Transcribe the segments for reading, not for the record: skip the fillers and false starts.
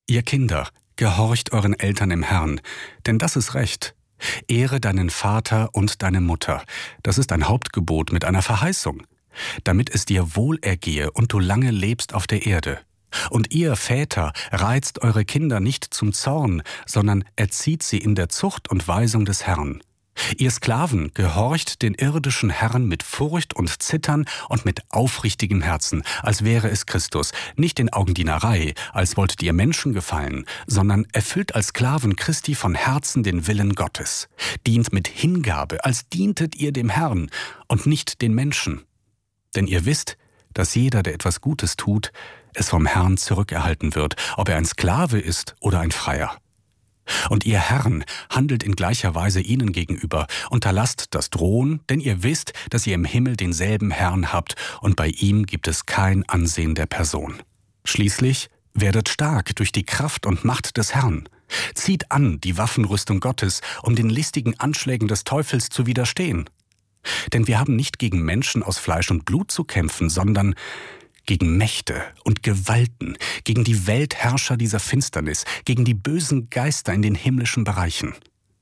Ihr Kinder, gehorcht euren Eltern im Herrn, denn das ist Recht. Ehre deinen Vater und deine Mutter, das ist ein Hauptgebot mit einer Verheißung, damit es dir wohl ergehe und du lange lebst auf der Erde. Und ihr, Väter, reizt eure Kinder nicht zum Zorn, sondern erzieht sie in der Zucht und Weisung des Herrn. Ihr Sklaven, gehorcht den irdischen Herren mit Furcht und Zittern und mit aufrichtigem Herzen, als wäre es Christus, nicht in Augendienerei, als wolltet ihr Menschen gefallen, sondern erfüllt als Sklaven Christi von Herzen den Willen Gottes. Dient mit Hingabe, als dientet ihr dem Herrn und nicht den Menschen. Denn ihr wisst, dass jeder, der etwas Gutes tut, es vom Herrn zurückerhalten wird, ob er ein Sklave ist oder ein Freier. Und ihr Herren, handelt in gleicher Weise ihnen gegenüber, unterlasst das Drohen, denn ihr wisst, dass ihr im Himmel denselben Herrn habt, und bei ihm gibt es kein Ansehen der Person. Schließlich werdet stark durch die Kraft und Macht des Herrn. Zieht an die Waffenrüstung Gottes, um den listigen Anschlägen des Teufels zu widerstehen. Denn wir haben nicht gegen Menschen aus Fleisch und Blut zu kämpfen, sondern gegen Mächte und Gewalten, gegen die Weltherrscher dieser Finsternis, gegen die bösen Geister in den himmlischen Bereichen.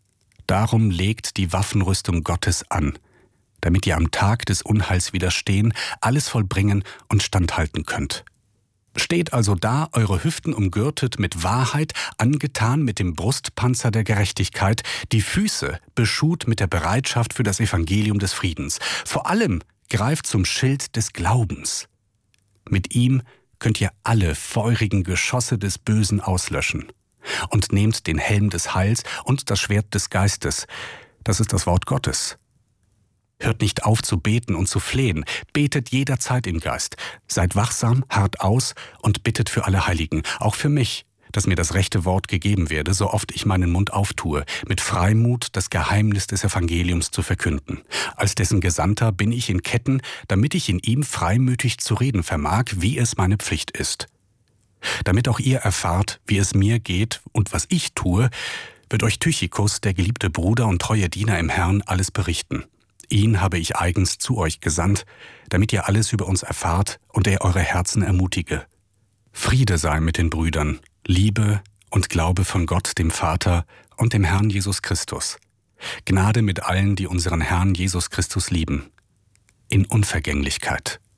Darum legt die Waffenrüstung Gottes an, damit ihr am Tag des Unheils widerstehen, alles vollbringen und standhalten könnt. Steht also da, eure Hüften umgürtet mit Wahrheit, angetan mit dem Brustpanzer der Gerechtigkeit, die Füße beschut mit der Bereitschaft für das Evangelium des Friedens. Vor allem greift zum Schild des Glaubens. Mit ihm könnt ihr alle feurigen Geschosse des Bösen auslöschen. Und nehmt den Helm des Heils und das Schwert des Geistes. Das ist das Wort Gottes. Hört nicht auf zu beten und zu flehen. Betet jederzeit im Geist. Seid wachsam, harrt aus und bittet für alle Heiligen, auch für mich, dass mir das rechte Wort gegeben werde, so oft ich meinen Mund auftue, mit Freimut das Geheimnis des Evangeliums zu verkünden. Als dessen Gesandter bin ich in Ketten, damit ich in ihm freimütig zu reden vermag, wie es meine Pflicht ist. Damit auch ihr erfahrt, wie es mir geht und was ich tue, wird euch Tychikus, der geliebte Bruder und treue Diener im Herrn, alles berichten. Ihn habe ich eigens zu euch gesandt, damit ihr alles über uns erfahrt und er eure Herzen ermutige. Friede sei mit den Brüdern, Liebe und Glaube von Gott, dem Vater und dem Herrn Jesus Christus. Gnade mit allen, die unseren Herrn Jesus Christus lieben, in Unvergänglichkeit.